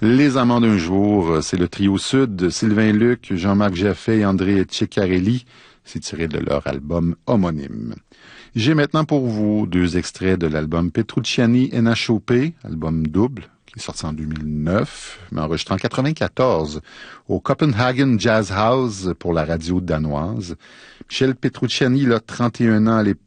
Les Amants d'un jour, c'est le trio Sud, Sylvain Luc, Jean-Marc Jaffé et André Ceccarelli. C'est tiré de leur album homonyme. J'ai maintenant pour vous 2 extraits de l'album Petrucciani NHOP, album double, qui est sorti en 2009, mais enregistré en 94 au Copenhagen Jazz House pour la radio danoise. Michel Petrucciani, il a 31 ans